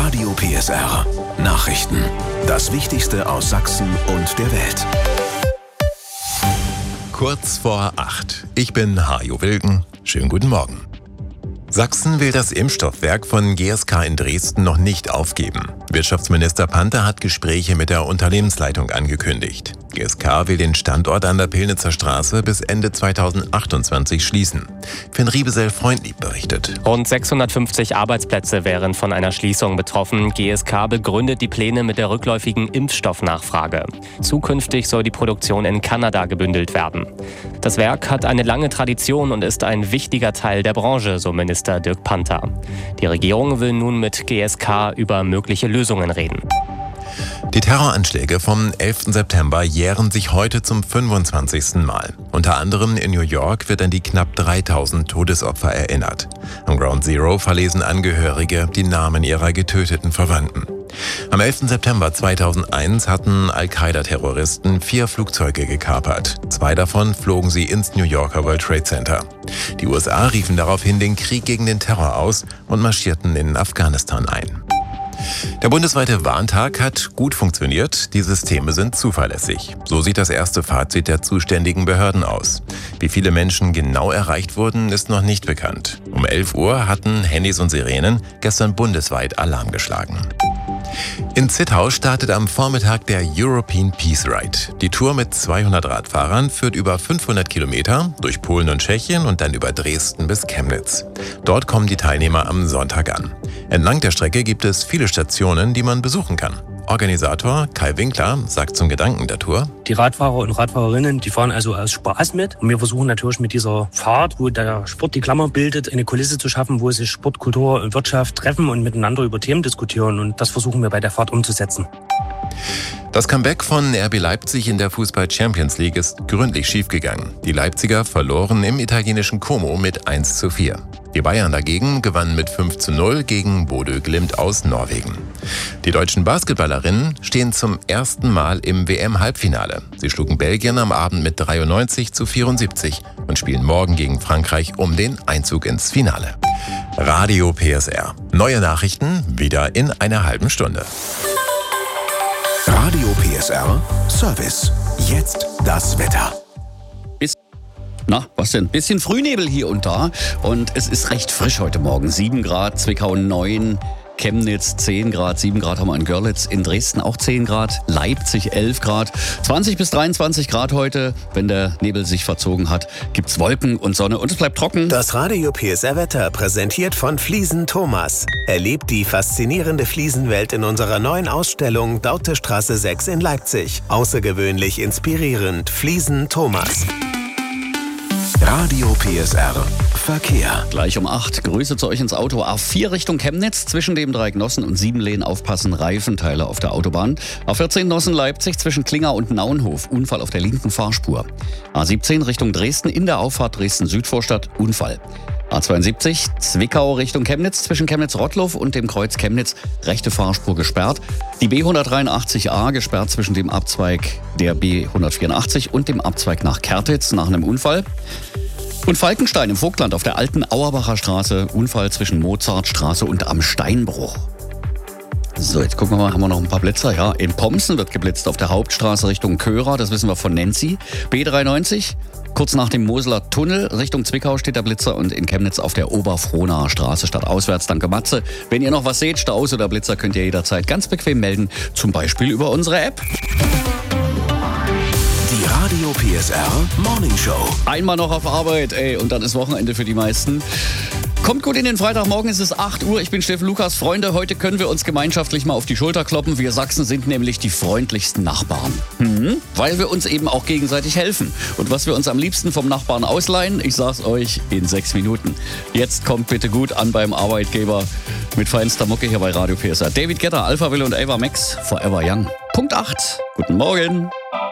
Radio PSR. Nachrichten. Das Wichtigste aus Sachsen und der Welt. Kurz vor 8. Ich bin Hajo Wilken. Schönen guten Morgen. Sachsen will das Impfstoffwerk von GSK in Dresden noch nicht aufgeben. Wirtschaftsminister Panther hat Gespräche mit der Unternehmensleitung angekündigt. GSK will den Standort an der Pillnitzer Straße bis Ende 2028 schließen. Finn Riebesell-Freundlieb berichtet. Rund 650 Arbeitsplätze wären von einer Schließung betroffen. GSK begründet die Pläne mit der rückläufigen Impfstoffnachfrage. Zukünftig soll die Produktion in Kanada gebündelt werden. Das Werk hat eine lange Tradition und ist ein wichtiger Teil der Branche, so Minister Dirk Panther. Die Regierung will nun mit GSK über mögliche Lösungen reden. Die Terroranschläge vom 11. September jähren sich heute zum 25. Mal. Unter anderem in New York wird an die knapp 3000 Todesopfer erinnert. Am Ground Zero verlesen Angehörige die Namen ihrer getöteten Verwandten. Am 11. September 2001 hatten Al-Qaida-Terroristen 4 Flugzeuge gekapert. 2 davon flogen sie ins New Yorker World Trade Center. Die USA riefen daraufhin den Krieg gegen den Terror aus und marschierten in Afghanistan ein. Der bundesweite Warntag hat gut funktioniert, die Systeme sind zuverlässig. So sieht das erste Fazit der zuständigen Behörden aus. Wie viele Menschen genau erreicht wurden, ist noch nicht bekannt. Um 11 Uhr hatten Handys und Sirenen gestern bundesweit Alarm geschlagen. In Zittau startet am Vormittag der European Peace Ride. Die Tour mit 200 Radfahrern führt über 500 Kilometer durch Polen und Tschechien und dann über Dresden bis Chemnitz. Dort kommen die Teilnehmer am Sonntag an. Entlang der Strecke gibt es viele Stationen, die man besuchen kann. Organisator Kai Winkler sagt zum Gedanken der Tour: Die Radfahrer und Radfahrerinnen, die fahren also aus Spaß mit. Und wir versuchen natürlich mit dieser Fahrt, wo der Sport die Klammer bildet, eine Kulisse zu schaffen, wo sich Sport, Kultur und Wirtschaft treffen und miteinander über Themen diskutieren. Und das versuchen wir bei der Fahrt umzusetzen. Das Comeback von RB Leipzig in der Fußball-Champions League ist gründlich schiefgegangen. Die Leipziger verloren im italienischen Como mit 1:4. Die Bayern dagegen gewannen mit 5:0 gegen Bodø Glimt aus Norwegen. Die deutschen Basketballerinnen stehen zum ersten Mal im WM-Halbfinale. Sie schlugen Belgien am Abend mit 93:74 und spielen morgen gegen Frankreich um den Einzug ins Finale. Radio PSR. Neue Nachrichten wieder in einer halben Stunde. Radio PSR Service. Jetzt das Wetter. Na, was denn? Bisschen Frühnebel hier und da und es ist recht frisch heute Morgen. 7 Grad, Zwickau 9, Chemnitz 10 Grad, 7 Grad haben wir in Görlitz, in Dresden auch 10 Grad, Leipzig 11 Grad, 20 bis 23 Grad heute. Wenn der Nebel sich verzogen hat, gibt's Wolken und Sonne und es bleibt trocken. Das Radio PSR Wetter präsentiert von Fliesen Thomas. Erlebt die faszinierende Fliesenwelt in unserer neuen Ausstellung Dautestraße 6 in Leipzig. Außergewöhnlich inspirierend. Fliesen Thomas. Radio PSR Verkehr. Gleich um 8. Grüße zu euch ins Auto. A4 Richtung Chemnitz, zwischen dem Dreieck-Nossen und Siebenlehen aufpassen, Reifenteile auf der Autobahn. A14 Nossen-Leipzig zwischen Klinger und Nauenhof, Unfall auf der linken Fahrspur. A17 Richtung Dresden, in der Auffahrt Dresden-Südvorstadt, Unfall. A72 Zwickau Richtung Chemnitz, zwischen Chemnitz-Rottlow und dem Kreuz Chemnitz, rechte Fahrspur gesperrt. Die B183a gesperrt zwischen dem Abzweig der B184 und dem Abzweig nach Kertitz nach einem Unfall. Und Falkenstein im Vogtland auf der alten Auerbacher Straße, Unfall zwischen Mozartstraße und am Steinbruch. So, jetzt gucken wir mal, haben wir noch ein paar Blitzer? Ja, in Pomsen wird geblitzt auf der Hauptstraße Richtung Körer, das wissen wir von Nancy. B93, kurz nach dem Moseler Tunnel Richtung Zwickau steht der Blitzer und in Chemnitz auf der Oberfrohnaer Straße stadtauswärts. Danke Matze. Wenn ihr noch was seht, Staus oder Blitzer, könnt ihr jederzeit ganz bequem melden, zum Beispiel über unsere App. Die Radio PSR Morning Show. Einmal noch auf Arbeit, und dann ist Wochenende für die meisten. Kommt gut in den Freitagmorgen, es ist 8 Uhr. Ich bin Steffen Lukas. Freunde, heute können wir uns gemeinschaftlich mal auf die Schulter kloppen. Wir Sachsen sind nämlich die freundlichsten Nachbarn. Weil wir uns eben auch gegenseitig helfen. Und was wir uns am liebsten vom Nachbarn ausleihen, ich sag's euch in 6 Minuten. Jetzt kommt bitte gut an beim Arbeitgeber mit feinster Mucke hier bei Radio PSR. David Guetta, Alphaville und Ava Max, Forever Young. Punkt 8. Guten Morgen.